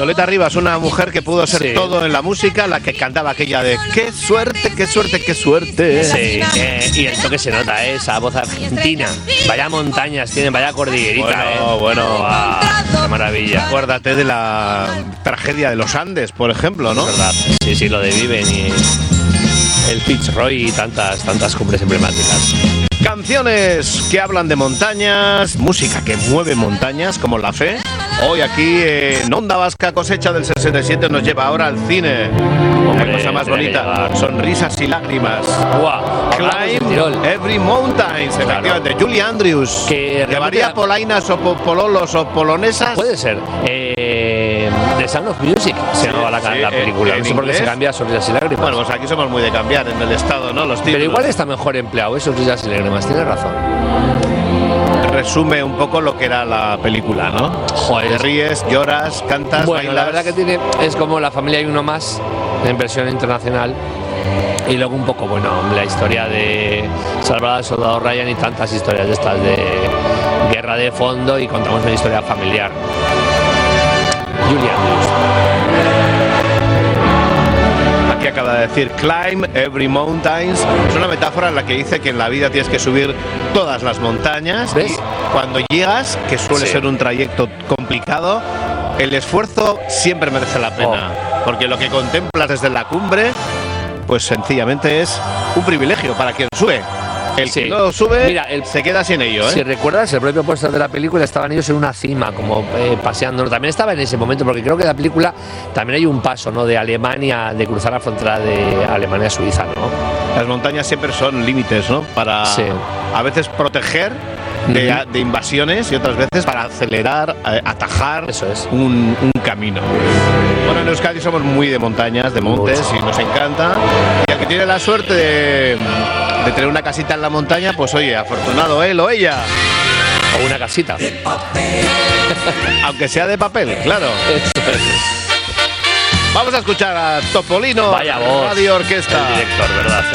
Violeta Rivas, una mujer que pudo ser todo en la música, la que cantaba aquella de qué suerte, qué suerte, qué suerte. Sí, y el toque se nota, esa voz argentina. Vaya montañas tienen, vaya cordillerita. Bueno. Qué maravilla. Acuérdate de la tragedia de los Andes, por ejemplo, ¿no? Es verdad. Sí, lo de Viven y el Fitzroy y tantas cumbres emblemáticas. Canciones que hablan de montañas, música que mueve montañas, como La Fe. Hoy aquí en Onda Vasca, Cosecha del 67, nos lleva ahora al cine. Qué cosa más bonita, sonrisas y lágrimas. Climb Every Mountain, efectivamente. Julie Andrews, que llevaría polainas o pololos o polonesas. Puede ser. The Sound of Music se llamaba la película. No sé por qué se cambia Sonrisas y Lágrimas. Bueno, pues aquí somos muy de cambiar en el estado, ¿no? Los títulos. Pero igual está mejor empleado, Sonrisas y Lágrimas. Tienes razón. Resume un poco lo que era la película, ¿no? Joder. Te ríes, lloras, cantas, bailas. La verdad que es como La familia y uno más, en versión internacional. Y luego un poco, la historia de Salvar al soldado Ryan y tantas historias de estas de guerra de fondo, y contamos una historia familiar. Julia Andrews. Aquí acaba de decir Climb Every Mountain. Es una metáfora en la que dice que en la vida tienes que subir todas las montañas. ¿Ves? Y cuando llegas, que suele ser un trayecto complicado, el esfuerzo siempre merece la pena. Porque lo que contemplas desde la cumbre, pues sencillamente es un privilegio para quien sube. El que no sube, se queda sin ello, ¿eh? Si recuerdas, el propio póster de la película, estaban ellos en una cima, como paseando. También estaba en ese momento, porque creo que en la película también hay un paso, ¿no? De Alemania, de cruzar la frontera de Alemania a Suiza, ¿no? Las montañas siempre son límites, ¿no? Para a veces proteger de invasiones y otras veces para acelerar, atajar un camino. Bueno, en Euskadi somos muy de montañas, de montes, y nos encanta. Y el que tiene la suerte de tener una casita en la montaña, pues oye, afortunado él o ella. O una casita. Aunque sea de papel, claro. Vamos a escuchar a Topolino, Vaya voz, Radio Orquesta. El director, ¿verdad?